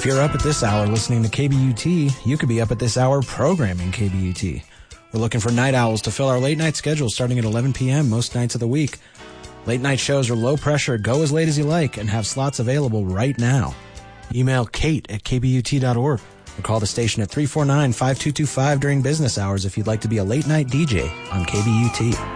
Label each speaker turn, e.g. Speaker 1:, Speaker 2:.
Speaker 1: If you're up at this hour listening to KBUT, you could be up at this hour programming KBUT. We're looking for night owls to fill our late night schedule starting at 11 p.m. most nights of the week. Late night shows are low pressure, go as late as you like, and have slots available right now. Email Kate at kbut.org or call the station at 349-5225 during business hours if you'd like to be a late night DJ on KBUT.